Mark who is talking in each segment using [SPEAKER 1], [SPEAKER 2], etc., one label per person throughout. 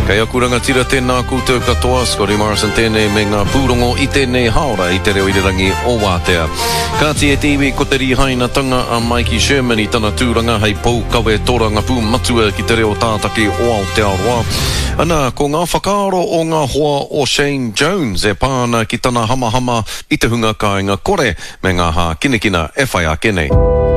[SPEAKER 1] Kei akuranga tira tēnā koutou katoa, Scotty Morrison tēnei me ngā pūrongo I tēnei haora I te reo irangi o Wātea. Ka tia TV ko te rihaina tanga a Mikey Sherman I tana tūranga hei pou kawe tōranga pū matua ki te reo tātaki o Aotearoa. Ana, ko ngā whakaaro o ngā hoa o Shane Jones e pāna ki tana hamahama I te hunga kāinga kore me ngā hā kinekina e whai a kenei.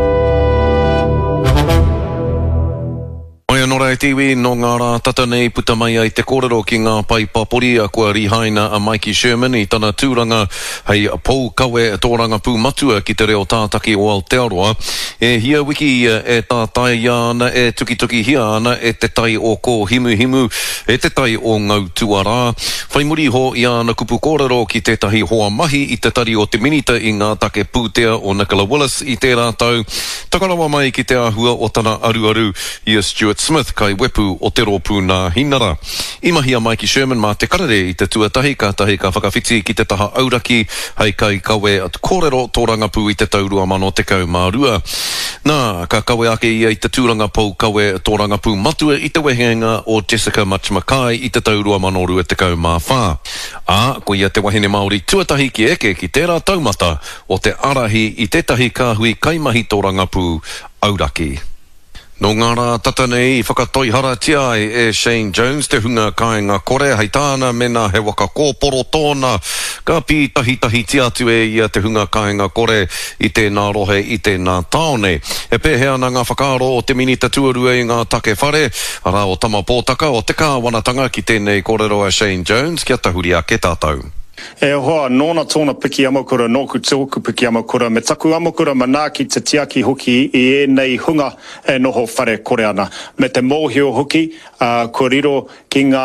[SPEAKER 1] Oia nora e tiwi no ngā rā tata nei puta mai ai te kōrero ki ngā pai papori a kua rihaina a Mikey Sherman I tana tūranga hei pou kawe tōranga pū matua ki te reo tātaki o Aotearoa. E hia wiki e tātai ana e tuki hia ana e te tai o ko himu e te tai o ngau tuara. Whai muri ho I ana kupu kōrero ki tētahi hoa mahi I te tari o te minita I ngā take pūtea o Nicola Willis I te rātau. Takarawa mai ki te āhua o tana aru I Stuart Smith kai wepu o te rōpū nā hinara. I mahi a Mikey Sherman mā te karere I te tuatahi ka whakawhiti ki te taha auraki hei kai kawe at kōrero tōranga pū I te taurua mano te kau mārua. Nā, ka kawe ake ia I te tūranga pou kawe tōranga pū matua I te wehenga o Jessica Mutch Mackay I te taurua mano rua te kau mā whā. Ko ia te wahine Māori tuatahi ki eke ki tērā taumata o te arahi I tētahi kāhui kaimahi tōranga pū auraki. No ngā rā tata nei I whakatoihara tia e Shane Jones te hunga kāinga kore hei tāna mena he waka kōporo tōna ka pi tahi tia atu e ia te hunga kāinga kore I tēnā rohe I tēnā taone. E pēhea na ngā whakaaro o te minita tuarua I ngā take whare ara o tama pōtaka o te kāwanatanga ki tēnei kōrero a Shane Jones kia tahuri a ke tātou.
[SPEAKER 2] E hoa, nōna tōna piki amakura, nōku tōku piki amakura, me taku amakura manā ki te tiaki hoki I ēnei hunga e noho whare kore ana. Me te mōhio hoki, kua riro ki ngā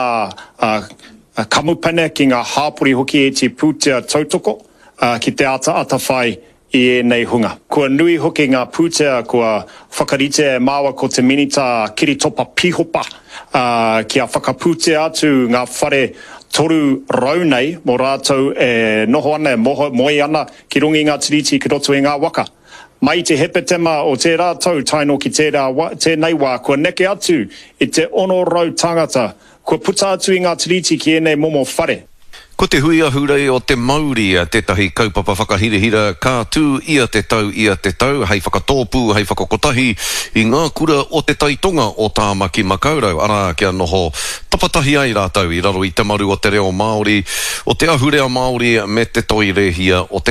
[SPEAKER 2] kamupene, ki ngā hāpuri hoki E te pūtea tautoko, ki te ata whai I ēnei hunga. Kua nui hoki ngā pūtea, kua whakarite e māua ko te minita kiritopa pihopa, kia whakapūtea atu ngā whare toru raunei mō rātou e noho ana e moe ana ki rungi ngā tiriti ki roto I ngā waka. Mai te hepetema o te rātou taino ki tēnei wā kua neke atu I te ono rau tangata kua puta atu I ngā tiriti ki ēnei momo whare.
[SPEAKER 1] Ko te hui ahurei o te Māori a tētahi kaupapa whakahirihira kā tū ia te tau, hei whakatōpū, hei whakakotahi I ngā kura o te taitonga o Tāmaki Makaurau, ara kia noho tapatahi ai rātau I raro I te maru o te reo Māori, o te ahurea Māori me te toirehia o te